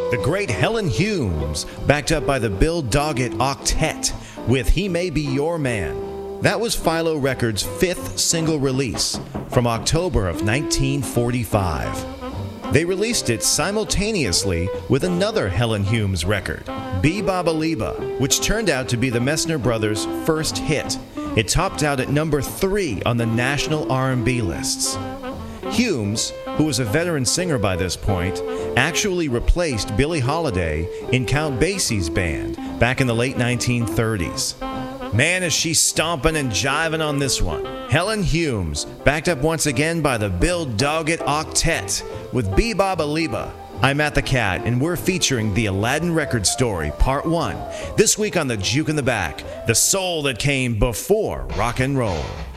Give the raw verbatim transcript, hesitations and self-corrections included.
The great Helen Humes, backed up by the Bill Doggett Octet with He May Be Your Man. That was Philo Records' fifth single release from October of nineteen forty-five. They released it simultaneously with another Helen Humes record, Be-Baba-Liba, which turned out to be the Messner brothers' first hit. It topped out at number three on the national R and B lists. Humes, who was a veteran singer by this point, actually replaced Billie Holiday in Count Basie's band back in the late nineteen thirties. Man, is she stomping and jiving on this one. Helen Humes, backed up once again by the Bill Doggett Octet with Be-Baba-Liba. I'm Matt the Cat, and we're featuring the Aladdin Record Story, Part one, this week on the Juke in the Back, the soul that came before rock and roll.